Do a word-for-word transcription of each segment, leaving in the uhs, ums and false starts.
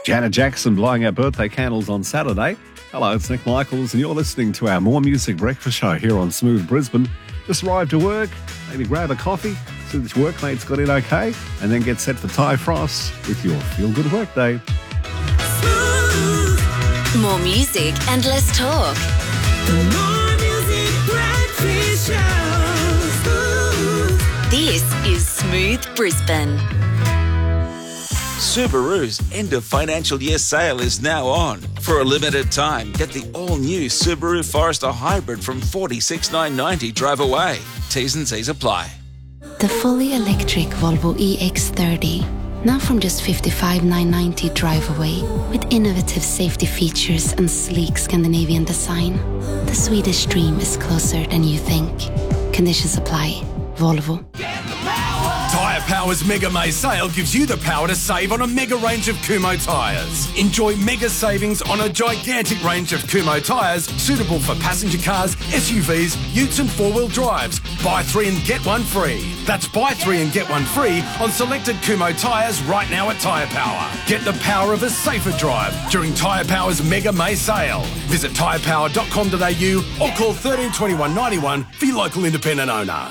Janet Jackson blowing out birthday candles on Saturday. Hello, it's Nick Michaels, and you're listening to our More Music Breakfast Show here on Smooth Brisbane. Just arrived to work, maybe grab a coffee, see that your workmates got in okay, and then get set for Ty Frost with your feel-good workday. More music and less talk. The More Music Breakfast Show. This is Smooth Brisbane. Subaru's end of financial year sale is now on. For a limited time, get the all-new Subaru Forester Hybrid from forty-six thousand nine hundred ninety drive away. T's and C's apply. The fully electric Volvo E X thirty. Now from just fifty-five thousand nine hundred ninety drive away. With innovative safety features and sleek Scandinavian design. The Swedish dream is closer than you think. Conditions apply. Volvo. Tyre Power's Mega May sale gives you the power to save on a mega range of Kumho tyres. Enjoy mega savings on a gigantic range of Kumho tyres suitable for passenger cars, S U Vs, utes and four-wheel drives. Buy three and get one free. That's buy three and get one free on selected Kumho tyres right now at Tyre Power. Get the power of a safer drive during Tyre Power's Mega May sale. Visit tyre power dot com dot a u or call one three two one, nine one for your local independent owner.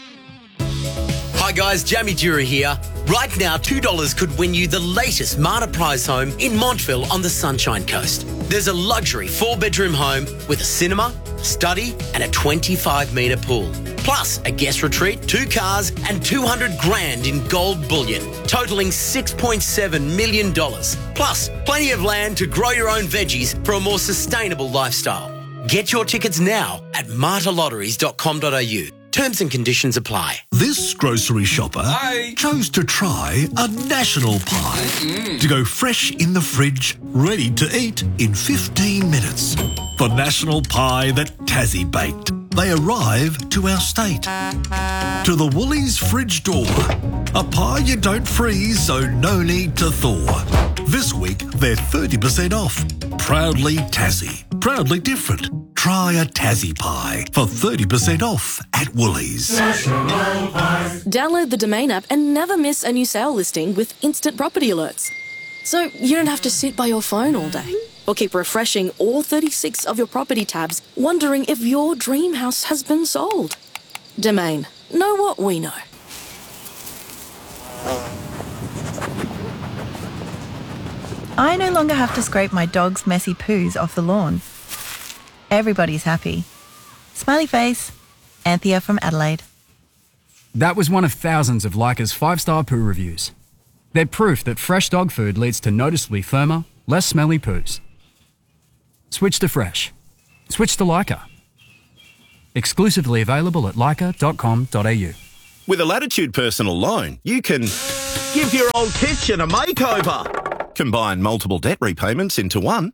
Hi guys, Jamie Dura here. Right now, two dollars could win you the latest Marta Prize home in Montville on the Sunshine Coast. There's a luxury four-bedroom home with a cinema, study and a twenty-five metre pool. Plus a guest retreat, two cars and two hundred grand in gold bullion, totalling six point seven million dollars. Plus plenty of land to grow your own veggies for a more sustainable lifestyle. Get your tickets now at marta lotteries dot com dot a u. Terms and conditions apply. This grocery shopper Hi. chose to try a national pie Mm-mm. to go fresh in the fridge, ready to eat in fifteen minutes. The national pie that Tassie baked. They arrive to our state. To the Woolies fridge door. A pie you don't freeze, so no need to thaw. This week, they're thirty percent off. Proudly Tassie. Proudly different. Try a Tassie pie for thirty percent off at Woolies. Download the Domain app and never miss a new sale listing with instant property alerts. So you don't have to sit by your phone all day or keep refreshing all thirty-six of your property tabs wondering if your dream house has been sold. Domain. Know what we know. I no longer have to scrape my dog's messy poos off the lawn. Everybody's happy. Smiley face. Anthea from Adelaide. That was one of thousands of Leica's five-star poo reviews. They're proof that fresh dog food leads to noticeably firmer, less smelly poos. Switch to fresh. Switch to Leica. Exclusively available at leica dot com dot a u. With a Latitude personal loan, you can give your old kitchen a makeover, combine multiple debt repayments into one,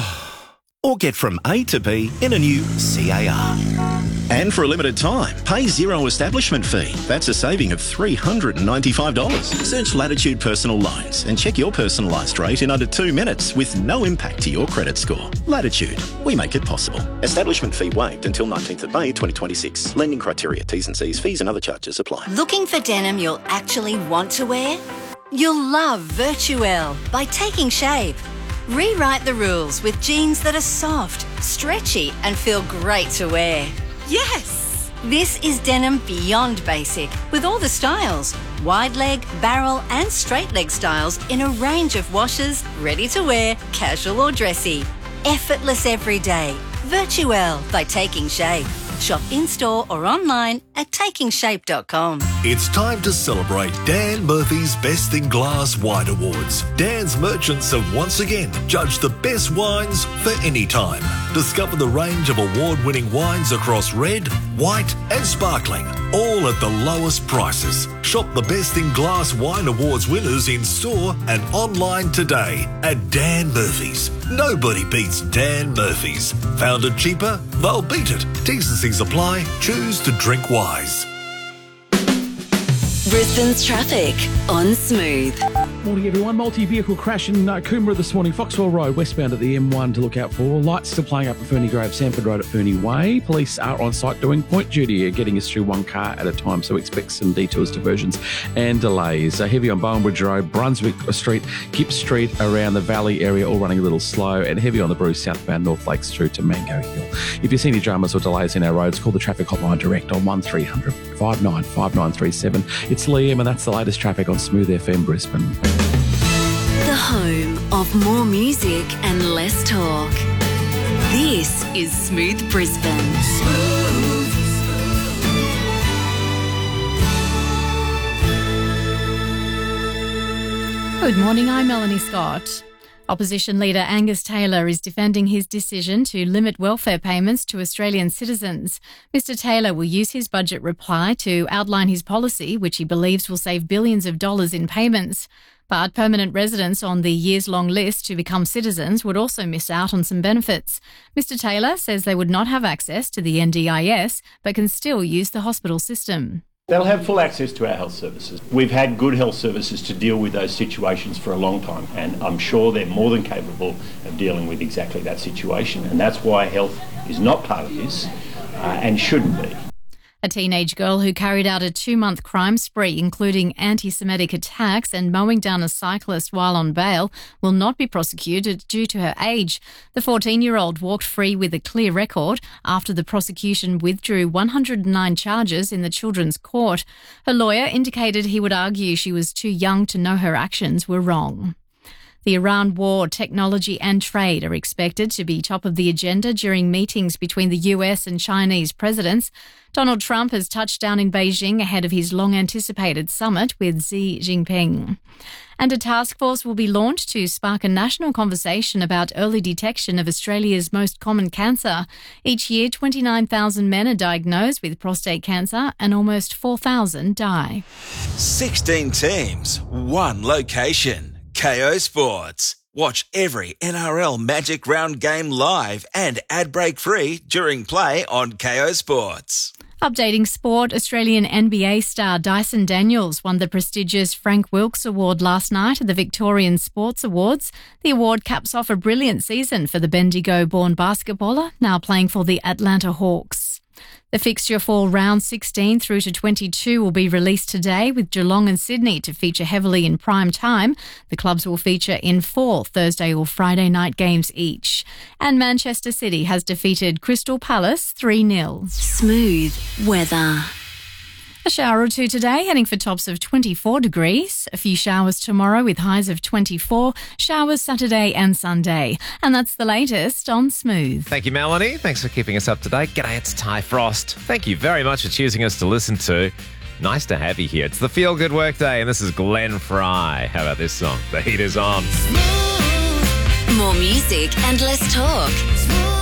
or get from A to B in a new C A R. And for a limited time, pay zero establishment fee. That's a saving of three hundred ninety-five dollars. Search Latitude Personal Loans and check your personalised rate in under two minutes with no impact to your credit score. Latitude, we make it possible. Establishment fee waived until nineteenth of May twenty twenty-six. Lending criteria, T's and C's, fees and other charges apply. Looking for denim you'll actually want to wear? You'll love Virtuelle by Taking Shape. Rewrite the rules with jeans that are soft, stretchy and feel great to wear. Yes! This is denim beyond basic with all the styles. Wide leg, barrel and straight leg styles in a range of washes, ready to wear, casual or dressy. Effortless every day. Virtuelle by Taking Shape. Shop in-store or online at taking shape dot com. It's time to celebrate Dan Murphy's Best in Glass Wine Awards. Dan's merchants have once again judged the best wines for any time. Discover the range of award-winning wines across red, white and sparkling, all at the lowest prices. Shop the Best in Glass Wine Awards winners in store and online today at Dan Murphy's. Nobody beats Dan Murphy's. Found it cheaper? They'll beat it. T's and C's apply. Choose to drink wise. Brisbane's traffic on Smooth. Morning, everyone. Multi-vehicle crash in uh, Coomera this morning. Foxwell Road, westbound at the M one to look out for. Lights still playing up at Ferny Grove, Sanford Road at Ferny Way. Police are on site doing point duty, getting us through one car at a time, so expect some detours, diversions and delays. Uh, heavy on Bowenbridge Road, Brunswick Street, Gibbs Street around the Valley area, all running a little slow, and heavy on the Bruce southbound North Lakes through to Mango Hill. If you see any dramas or delays in our roads, call the traffic hotline direct on one three hundred, five nine five nine three seven. It's Liam, and that's the latest traffic on Smooth F M Brisbane. The home of more music and less talk. This is Smooth Brisbane. Good morning, I'm Melanie Scott. Opposition leader Angus Taylor is defending his decision to limit welfare payments to Australian citizens. Mister Taylor will use his budget reply to outline his policy, which he believes will save billions of dollars in payments. But permanent residents on the years-long list to become citizens would also miss out on some benefits. Mister Taylor says they would not have access to the N D I S, but can still use the hospital system. They'll have full access to our health services. We've had good health services to deal with those situations for a long time, and I'm sure they're more than capable of dealing with exactly that situation, and that's why health is not part of this uh, and shouldn't be. A teenage girl who carried out a two-month crime spree, including anti-Semitic attacks and mowing down a cyclist while on bail, will not be prosecuted due to her age. The fourteen-year-old walked free with a clear record after the prosecution withdrew one hundred nine charges in the children's court. Her lawyer indicated he would argue she was too young to know her actions were wrong. The Iran war, technology and trade are expected to be top of the agenda during meetings between the U S and Chinese presidents. Donald Trump has touched down in Beijing ahead of his long-anticipated summit with Xi Jinping. And a task force will be launched to spark a national conversation about early detection of Australia's most common cancer. Each year, twenty-nine thousand men are diagnosed with prostate cancer and almost four thousand die. sixteen teams, one location. K O Sports. Watch every N R L Magic Round game live and ad break free during play on K O Sports. Updating sport, Australian N B A star Dyson Daniels won the prestigious Frank Wilkes Award last night at the Victorian Sports Awards. The award caps off a brilliant season for the Bendigo-born basketballer, now playing for the Atlanta Hawks. The fixture for round sixteen through to twenty-two will be released today, with Geelong and Sydney to feature heavily in prime time. The clubs will feature in four Thursday or Friday night games each. And Manchester City has defeated Crystal Palace three nil. Smooth weather. A shower or two today, heading for tops of twenty-four degrees. A few showers tomorrow with highs of twenty-four. Showers Saturday and Sunday. And that's the latest on Smooth. Thank you, Melanie. Thanks for keeping us up to date. G'day, it's Ty Frost. Thank you very much for choosing us to listen to. Nice to have you here. It's the Feel Good Workday, and this is Glenn Fry. How about this song? The heat is on. More music and less talk.